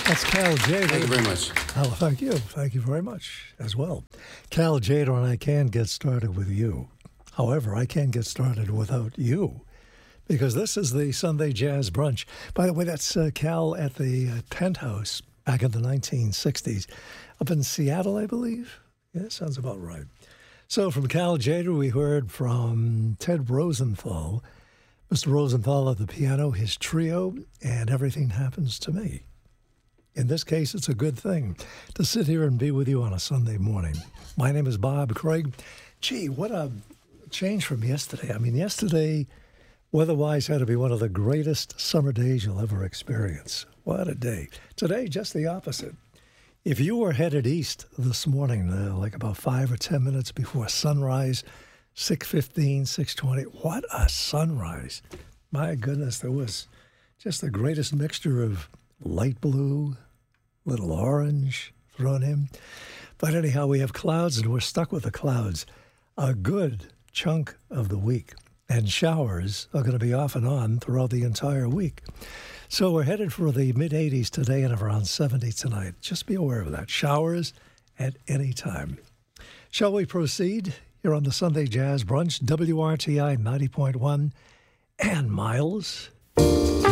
That's Cal Jader. Thank you very much. Oh, thank you. Thank you very much as well. Cal Jader, and I can get started with you. However, I can't get started without you, because this is the Sunday Jazz Brunch. By the way, that's Cal at the Penthouse back in the 1960s, up in Seattle, I believe. Yeah, sounds about right. So from Cal Jader, we heard from Ted Rosenthal. Mr. Rosenthal at the piano, his trio, and Everything Happens to Me. In this case, it's a good thing to sit here and be with you on a Sunday morning. My name is Bob Craig. Gee, what a change from yesterday. I mean, yesterday, weather-wise, had to be one of the greatest summer days you'll ever experience. What a day. Today, just the opposite. If you were headed east this morning, like about 5 or 10 minutes before sunrise, 6:15, 6:20, what a sunrise. My goodness, there was just the greatest mixture of light blue, little orange thrown in. But anyhow, we have clouds, and we're stuck with the clouds a good chunk of the week. And showers are going to be off and on throughout the entire week. So we're headed for the mid-80s today and around 70 tonight. Just be aware of that. Showers at any time. Shall we proceed here on the Sunday Jazz Brunch, WRTI 90.1, and Miles?